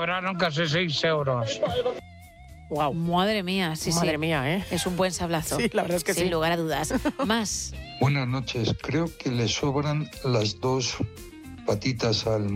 sobraron casi 6 euros. Wow. Madre mía, sí, Madre mía, ¿eh? Es un buen sablazo. Sí, la verdad es que sin sí. lugar a dudas. Más. Buenas noches. Creo que le sobran las 2 patitas al